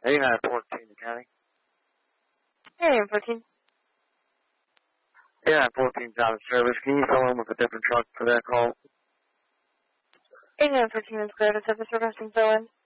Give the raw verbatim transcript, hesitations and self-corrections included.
eight nine fourteen, County. eight nine fourteen. eight nine fourteen's out of service. Can you fill in with a different truck for that call? eight nine fourteen is clear to service requesting fill in.